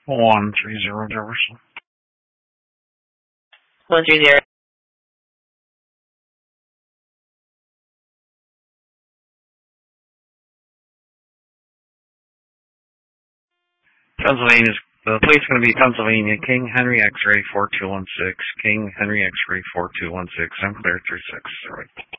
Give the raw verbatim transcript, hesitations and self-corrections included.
One three zero Jefferson. One three zero. Pennsylvania. The plate's going to be Pennsylvania. King Henry X-ray four two one six. King Henry X-ray four two one six. I'm clear three six. All right.